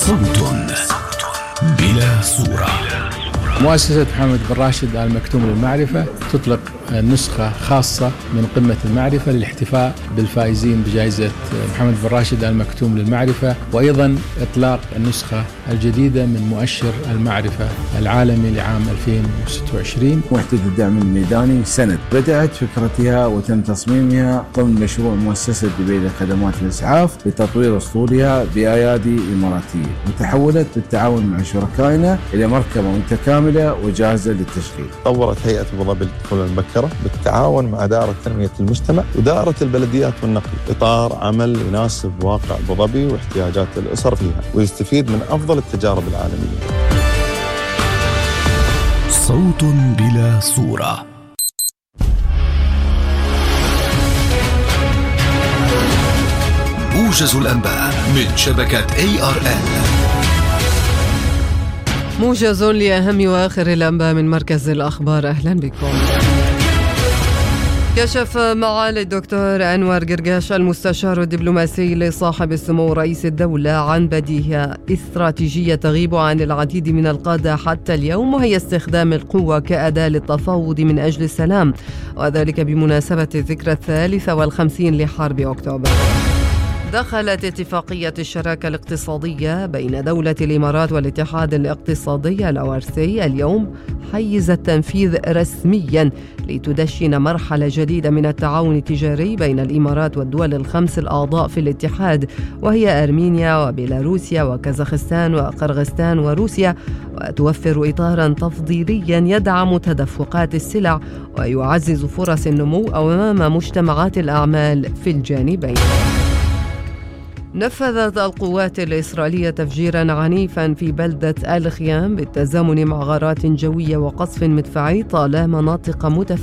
صوت بلا صورة. مؤسسة محمد بن راشد آل مكتوم للمعرفة تطلق نسخة خاصة من قمة المعرفة للاحتفاء بالفائزين بجائزة محمد بن راشد آل مكتوم للمعرفة، وأيضا إطلاق النسخة الجديدة من مؤشر المعرفة العالمي لعام 2026. وحدة الدعم الميداني سند بدأت فكرتها وتم تصميمها ضمن مشروع مؤسسة دبي لخدمات الإسعاف لتطوير أسطولها بأيادي إماراتية، وتحولت بالتعاون مع شركائنا إلى مركبة متكاملة وجاهزة للتشغيل. طورت هيئة أبو ظبي للدخول المبكرة بالتعاون مع دائرة تنمية المجتمع ودائرة البلديات والنقل إطار عمل يناسب واقع أبو ظبي واحتياجات الأسر فيها ويستفيد من أفضل التجارب العالمية. صوت بلا صورة. موجز الأنباء من شبكة ARN. موجز لأهم وآخر الأنباء من مركز الأخبار. أهلا بكم. كشف معالي الدكتور أنور قرقاش المستشار الدبلوماسي لصاحب السمو رئيس الدولة عن بديهة استراتيجية تغيب عن العديد من القادة حتى اليوم، وهي استخدام القوة كأداة للتفاوض من أجل السلام، وذلك بمناسبة الذكرى 53 لحرب أكتوبر. دخلت اتفاقية الشراكة الاقتصادية بين دولة الإمارات والاتحاد الاقتصادي الأوارسي اليوم حيز التنفيذ رسميا لتدشن مرحلة جديدة من التعاون التجاري بين الإمارات والدول الخمس الأعضاء في الاتحاد، وهي أرمينيا وبيلاروسيا وكازاخستان وقرغستان وروسيا، وتوفر إطارا تفضيليا يدعم تدفقات السلع ويعزز فرص النمو أمام مجتمعات الأعمال في الجانبين. نفذت القوات الإسرائيلية تفجيرا عنيفا في بلدة الخيام بالتزامن مع غارات جوية وقصف مدفعي طال مناطق متفرقة